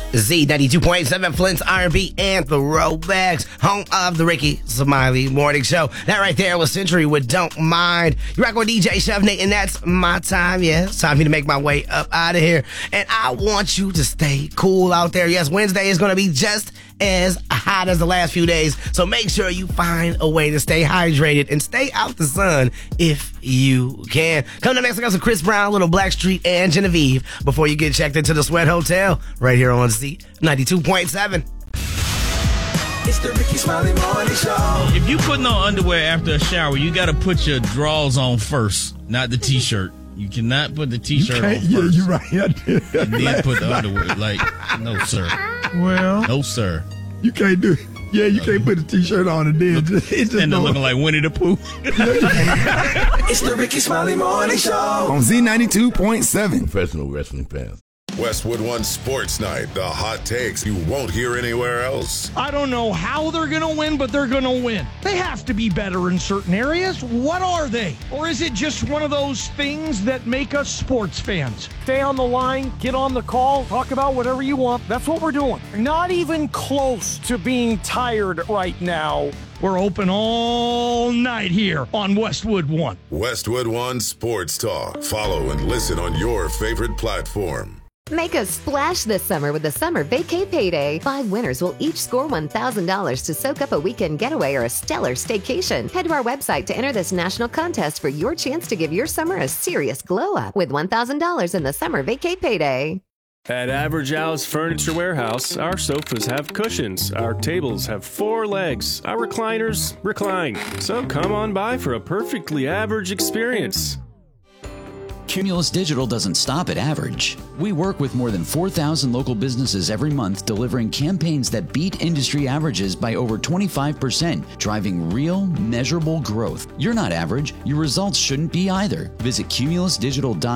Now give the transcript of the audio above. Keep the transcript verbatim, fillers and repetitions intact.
Z ninety-two point seven, Flint's R and B and Throwbacks, home of the Ricky Smiley Morning Show. That right there was Century with Don't Mind. You rock with D J Chef Nate, and that's my time. Yeah, it's time for me to make my way up out of here. And I want you to stay cool out there. Yes, Wednesday is going to be just as hot as the last few days, so make sure you find a way to stay hydrated and stay out the sun if you can. Coming up next, I got some Chris Brown, Little Blackstreet, and Genevieve before you get checked into the Sweat Hotel right here on Z ninety-two point seven. It's the Ricky Smiley Morning Show. If you putting on underwear after a shower, you got to put your drawers on first, not the T-shirt. You cannot put the T-shirt on first. Yeah, you're right. And then put the underwear. Like, no, sir. Well, no, sir. You can't do it. Yeah, you can't put a T-shirt on and then just, it just and they're looking like Winnie the Pooh. It's the Ricky Smiley Morning Show on Z ninety-two point seven. Professional wrestling fans. Westwood One Sports Night, the hot takes you won't hear anywhere else. I don't know how they're going to win, but they're going to win. They have to be better in certain areas. What are they? Or is it just one of those things that make us sports fans? Stay on the line, get on the call, talk about whatever you want. That's what we're doing. Not even close to being tired right now. We're open all night here on Westwood One. Westwood One Sports Talk. Follow and listen on your favorite platform. Make a splash this summer with the Summer Vacay Payday. Five winners will each score one thousand dollars to soak up a weekend getaway or a stellar staycation. Head to our website to enter this national contest for your chance to give your summer a serious glow-up with one thousand dollars in the Summer Vacay Payday. At Average Al's Furniture Warehouse, our sofas have cushions, our tables have four legs, our recliners recline. So come on by for a perfectly average experience. Cumulus Digital doesn't stop at average. We work with more than four thousand local businesses every month, delivering campaigns that beat industry averages by over twenty-five percent, driving real, measurable growth. You're not average. Your results shouldn't be either. Visit cumulus digital dot com.